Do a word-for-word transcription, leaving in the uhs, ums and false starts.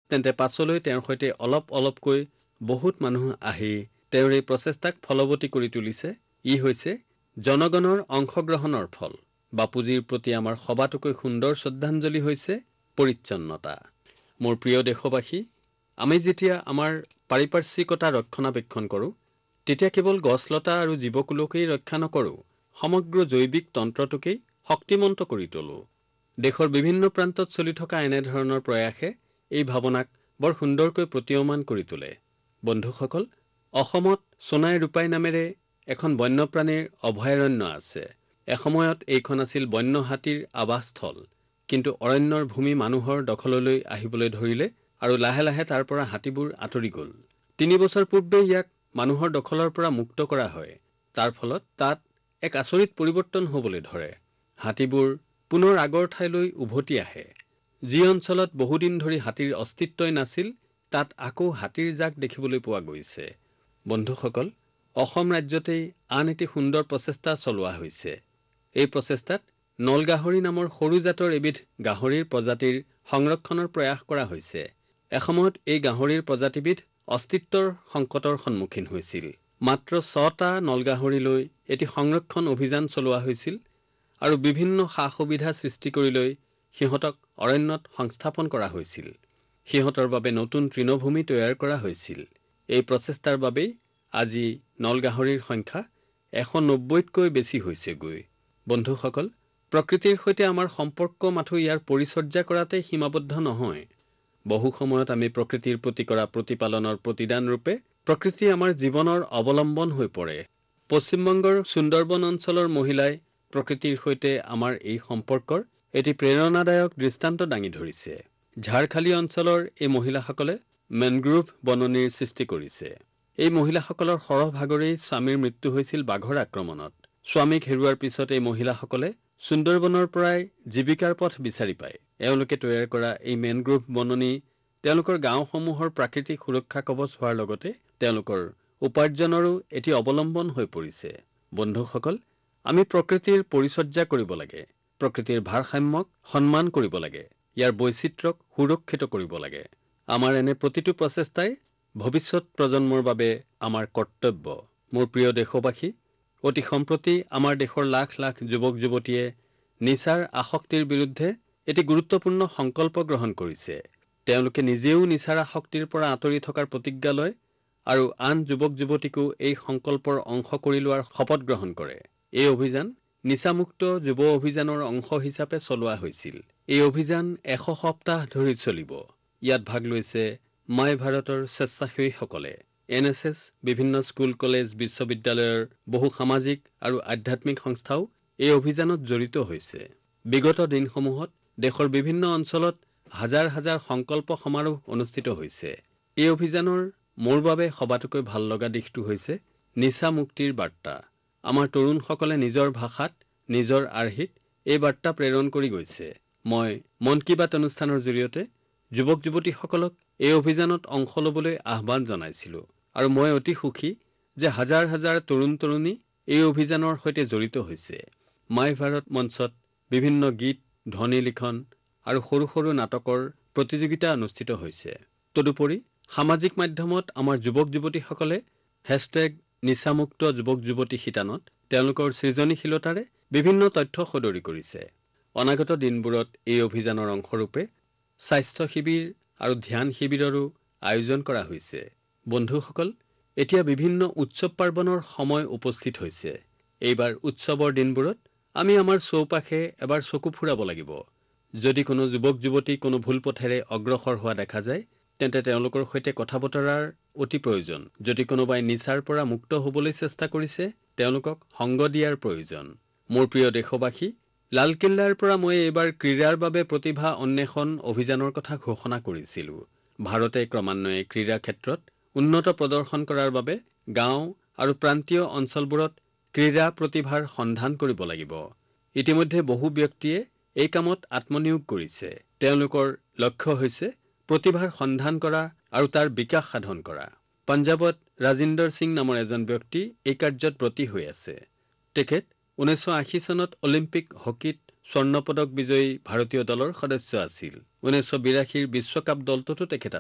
তেন্তে পাছলৈ তেওঁৰ সৈতে অলপ অলপকৈ বহুত মানুহ আহি তেওঁৰ এই প্ৰচেষ্টাক ফলৱতী কৰি তুলিছে। ই হৈছে জনগণৰ অংশগ্ৰহণৰ ফল। বাপুজীৰ প্ৰতি আমাৰ সবাতোকৈ সুন্দৰ শ্ৰদ্ধাঞ্জলি হৈছে পৰিচ্ছন্নতা। মোৰ প্ৰিয় দেশবাসী, আমি যেতিয়া আমাৰ পাৰিপাৰ্শ্বিকতা ৰক্ষণাবেক্ষণ কৰোঁ, তেতিয়া কেৱল গছলতা আৰু জীৱকুলকেই ৰক্ষা নকৰোঁ, সমগ্ৰ জৈৱিক তন্ত্ৰটোকেই শক্তিমন্ত কৰি তোলোঁ। দেশৰ বিভিন্ন প্ৰান্তত চলি থকা এনেধৰণৰ প্ৰয়াসে এই ভাৱনাক বৰ সুন্দৰকৈ প্ৰতীয়মান কৰি তোলে। বন্ধুসকল, অসমত সোণাই ৰূপাই নামেৰে এখন বন্যপ্ৰাণীৰ অভয়াৰণ্য আছে। এসময়ত এইখন আছিল বন্য হাতীৰ আৱাসস্থল, কিন্তু অৰণ্যৰ ভূমি মানুহৰ দখললৈ আহিবলৈ ধৰিলে আৰু লাহে লাহে তাৰ পৰা হাতীবোৰ আঁতৰি গ'ল। তিনি বছৰ পূৰ্বে ইয়াক মানুহৰ দখলৰ পৰা মুক্ত কৰা হয়। তাৰ ফলত তাত এক আচৰিত পৰিৱৰ্তন হ'বলৈ ধৰে। হাতীবোৰ পুনৰ আগৰ ঠাইলৈ উভতি আহে। যি অঞ্চলত বহুদিন ধৰি হাতীৰ অস্তিত্বই নাছিল, তাত আকৌ হাতীৰ জাক দেখিবলৈ পোৱা গৈছে। বন্ধুসকল, অসম ৰাজ্যতেই আন এটি সুন্দৰ প্ৰচেষ্টা চলোৱা হৈছে। এই প্ৰচেষ্টাত নলগাহৰি নামৰ সৰু জাতৰ এবিধ গাহৰিৰ প্ৰজাতিৰ সংৰক্ষণৰ প্ৰয়াস কৰা হৈছে। এসময়ত এই গাহৰিৰ প্ৰজাতিবিধ অস্তিত্বৰ সংকটৰ সন্মুখীন হৈছিল। মাত্ৰ ছটা নলগাহৰিলৈ এটি সংৰক্ষণ অভিযান চলোৱা হৈছিল আৰু বিভিন্ন সা-সুবিধা সৃষ্টি কৰি লৈ সিহঁতক অৰণ্যত সংস্থাপন কৰা হৈছিল। সিহঁতৰ বাবে নতুন তৃণভূমি তৈয়াৰ কৰা হৈছিল। এই প্ৰচেষ্টাৰ বাবেই আজি নলগাহৰিৰ সংখ্যা এশ নব্বৈতকৈ বেছি হৈছেগৈ। বন্ধুসকল, প্ৰকৃতিৰ সৈতে আমাৰ সম্পৰ্ক মাথো ইয়াৰ পৰিচৰ্যা কৰাতেই সীমাবদ্ধ নহয়। বহু সময়ত আমি প্ৰকৃতিৰ প্ৰতি কৰা প্ৰতিপালনৰ প্ৰতিদান ৰূপে প্ৰকৃতি আমাৰ জীৱনৰ অৱলম্বন হৈ পৰে। পশ্চিমবংগৰ সুন্দৰবন অঞ্চলৰ মহিলাই প্ৰকৃতিৰ সৈতে আমাৰ এই সম্পৰ্কৰ এটি প্ৰেৰণাদায়ক দৃষ্টান্ত দাঙি ধৰিছে। ঝাৰখালী অঞ্চলৰ এই মহিলাসকলে মেনগ্ৰোভ বননিৰ সৃষ্টি কৰিছে। এই মহিলাসকলৰ সৰহভাগৰেই স্বামীৰ মৃত্যু হৈছিল বাঘৰ আক্ৰমণত। স্বামীক হেৰুৱাৰ পিছত এই মহিলাসকলে সুন্দৰবনৰ পৰাই জীৱিকাৰ পথ বিচাৰি পায়। এওঁলোকে তৈয়াৰ কৰা এই মেনগ্ৰোভ বননি তেওঁলোকৰ গাঁওসমূহৰ প্ৰাকৃতিক সুৰক্ষা কৱচ হোৱাৰ লগতে তেওঁলোকৰ উপাৰ্জনৰো এটি অৱলম্বন হৈ পৰিছে। বন্ধুসকল, আমি প্ৰকৃতিৰ পৰিচৰ্যা কৰিব লাগে, প্ৰকৃতিৰ ভাৰসাম্যক সন্মান কৰিব লাগে, ইয়াৰ বৈচিত্ৰ্যক সুৰক্ষিত কৰিব লাগে। আমাৰ এনে প্ৰতিটো প্ৰচেষ্টাই ভৱিষ্যত প্ৰজন্মৰ বাবে আমাৰ কৰ্তব্য। মোৰ প্ৰিয় দেশবাসী, অতি সম্প্ৰতি আমাৰ দেশৰ লাখ লাখ যুৱক যুৱতীয়ে নিচাৰ আসক্তিৰ বিৰুদ্ধে এটি গুৰুত্বপূৰ্ণ সংকল্প গ্ৰহণ কৰিছে। তেওঁলোকে নিজেও নিচাৰ আসক্তিৰ পৰা আঁতৰি থকাৰ প্ৰতিজ্ঞা লয় আৰু আন যুৱক যুৱতীকো এই সংকল্পৰ অংশ কৰি লোৱাৰ শপত গ্ৰহণ কৰে। এই অভিযান নিচামুক্ত যুৱ অভিযানৰ অংশ হিচাপে চলোৱা হৈছিল। এই অভিযান এশ সপ্তাহ ধৰি চলিব। ইয়াত ভাগ লৈছে মাই ভাৰতৰ স্বেচ্ছাসেৱীসকলে। এন এছ এছ, বিভিন্ন স্কুল কলেজ বিশ্ববিদ্যালয়ৰ বহু সামাজিক আৰু আধ্যাত্মিক সংস্থাও এই অভিযানত জড়িত হৈছে। বিগত দিনসমূহত দেশৰ বিভিন্ন অঞ্চলত হাজাৰ হাজাৰ সংকল্প সমাৰোহ অনুষ্ঠিত হৈছে। এই অভিযানৰ মোৰ বাবে সবাতোকৈ ভাল লগা দিশটো হৈছে নিচা মুক্তিৰ বাৰ্তা। আমাৰ তৰুণসকলে নিজৰ ভাষাত, নিজৰ আৰ্হিত এই বাৰ্তা প্ৰেৰণ কৰি গৈছে। মই মন কী বাত অনুষ্ঠানৰ জৰিয়তে যুৱক যুৱতীসকলক এই অভিযানত অংশ ল'বলৈ আহ্বান জনাইছিলোঁ আৰু মই অতি সুখী যে হাজাৰ হাজাৰ তৰুণ তৰুণী এই অভিযানৰ সৈতে জড়িত হৈছে। মাই ভাৰত মঞ্চত বিভিন্ন গীত, ধ্বনি লিখন আৰু সৰু সৰু নাটকৰ প্ৰতিযোগিতা অনুষ্ঠিত হৈছে। তদুপৰি সামাজিক মাধ্যমত আমাৰ যুৱক যুৱতীসকলে হেছটেগ নিচামুক্ত যুৱক যুৱতী শিতানত তেওঁলোকৰ সৃজনীশীলতাৰে বিভিন্ন তথ্য সদৰি কৰিছে। অনাগত দিনবোৰত এই অভিযানৰ অংশৰূপে স্বাস্থ্য শিবিৰ আৰু ধ্যান শিবিৰৰো আয়োজন কৰা হৈছে। বন্ধুসকল, এতিয়া বিভিন্ন উৎসৱ পাৰ্বণৰ সময় উপস্থিত হৈছে। এইবাৰ উৎসৱৰ দিনবোৰত আমি আমাৰ চৌপাশে এবাৰ চকু ফুৰাব লাগিব। যদি কোনো যুৱক যুৱতী কোনো ভুল পথেৰে অগ্ৰসৰ হোৱা দেখা যায়, তেন্তে তেওঁলোকৰ সৈতে কথা বতৰাৰ অতি প্ৰয়োজন। যদি কোনোবাই নিচাৰ পৰা মুক্ত হ'বলৈ চেষ্টা কৰিছে, তেওঁলোকক সংগ দিয়াৰ প্ৰয়োজন। মোৰ প্ৰিয় দেশবাসী, লালকিল্লাৰ পৰা মই এইবাৰ ক্ৰীড়াৰ বাবে প্ৰতিভা অন্বেষণ অভিযানৰ কথা ঘোষণা কৰিছিলোঁ। ভাৰতে ক্ৰমান্বয়ে ক্ৰীড়া ক্ষেত্ৰত উন্নত প্ৰদৰ্শন কৰাৰ বাবে গাঁও আৰু প্ৰান্তীয় অঞ্চলবোৰত ক্ৰীড়া প্ৰতিভাৰ সন্ধান কৰিব লাগিব। ইতিমধ্যে বহু ব্যক্তিয়ে এই কামত আত্মনিয়োগ কৰিছে। তেওঁলোকৰ লক্ষ্য হৈছে প্ৰতিভাৰ সন্ধান কৰা আৰু তাৰ বিকাশ সাধন কৰা। পঞ্জাৱত ৰাজিন্দৰ সিং নামৰ এজন ব্যক্তি এই কাৰ্যত ব্ৰতী হৈ আছে। তেখেত ঊনৈছশ আশী চনত অলিম্পিক হকীত স্বৰ্ণ পদক বিজয়ী ভাৰতীয় দলৰ সদস্য আছিল। ঊনৈছশ বিৰাশীৰ বিশ্বকাপ দলটোতো তেখেত